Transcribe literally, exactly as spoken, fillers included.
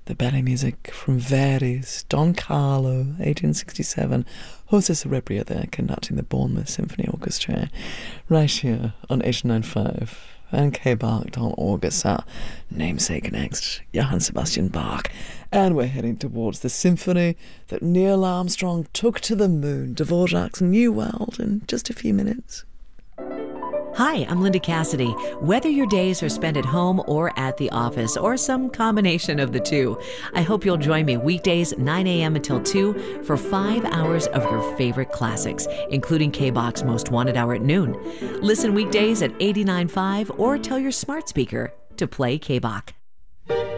The ballet music from Verdi's Don Carlo, eighteen sixty-seven. Jose Cerebria there conducting the Bournemouth Symphony Orchestra. Right here on eighty-nine point five. And K-Bach, Don August, our namesake next, Johann Sebastian Bach. And we're heading towards the symphony that Neil Armstrong took to the moon, Dvorak's New World, in just a few minutes. Hi, I'm Linda Cassidy. Whether your days are spent at home or at the office, or some combination of the two, I hope you'll join me weekdays nine a.m. until two for five hours of your favorite classics, including K-Bach's Most Wanted Hour at noon. Listen weekdays at eighty-nine point five or tell your smart speaker to play K-Bach.